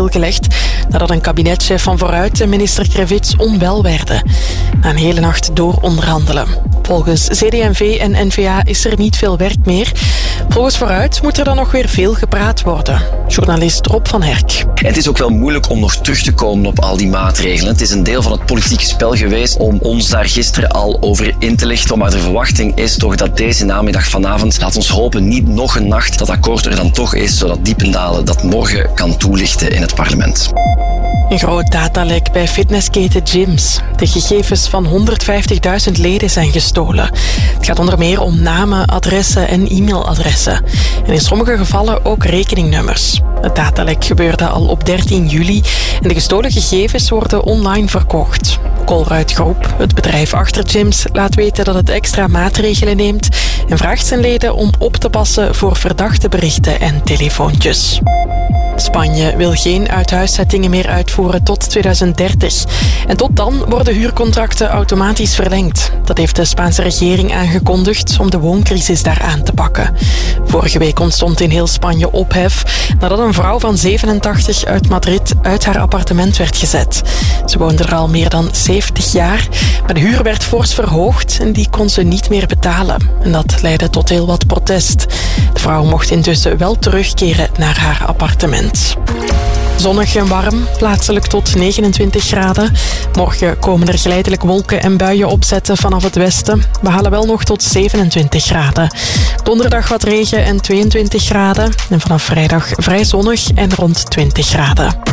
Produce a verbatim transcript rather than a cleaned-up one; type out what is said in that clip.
stilgelegd nadat een kabinetchef van Vooruit en minister Krevits onwel werden. Na een hele nacht door onderhandelen. Volgens C D en V en N V A is er niet veel werk meer. Volgens Vooruit moet er dan nog weer veel gepraat worden. Journalist Rob van Herk. Het is ook wel moeilijk om nog terug te komen op al die maatregelen. Het is een deel van het politieke spel geweest om ons daar gisteren al over in te lichten. Maar de verwachting is toch dat deze namiddag vanavond, laat ons hopen, niet nog een nacht dat akkoord er dan toch is, zodat Diependalen dat morgen kan toelichten in het parlement. Een groot datalek bij fitnessketen Gyms. De gegevens van honderdvijftigduizend leden zijn gestolen. Het gaat onder meer om namen, adressen en e-mailadressen. En in sommige gevallen ook rekeningnummers. Het datalek gebeurde al op dertien juli en de gestolen gegevens worden online verkocht. Colruyt Groep, het bedrijf achter Gyms, laat weten dat het extra maatregelen neemt en vraagt zijn leden om op te passen voor verdachte berichten en telefoontjes. Spanje wil geen uithuiszettingen meer uitvoeren tot tweeduizend dertig. En tot dan worden huurcontracten automatisch verlengd. Dat heeft de Spaanse regering aangekondigd om de wooncrisis daar aan te pakken. Vorige week ontstond in heel Spanje ophef nadat een vrouw van zevenentachtig uit Madrid uit haar appartement werd gezet. Ze woonde er al meer dan zeventig jaar, maar de huur werd fors verhoogd en die kon ze niet meer betalen. En dat leidde tot heel wat protest. De vrouw mocht intussen wel terugkeren naar haar appartement. Zonnig en warm, plaatselijk tot negenentwintig graden. Morgen komen er geleidelijk wolken en buien opzetten vanaf het westen. We halen wel nog tot zevenentwintig graden. Donderdag wat regen en tweeëntwintig graden. En vanaf vrijdag vrij zonnig en rond twintig graden.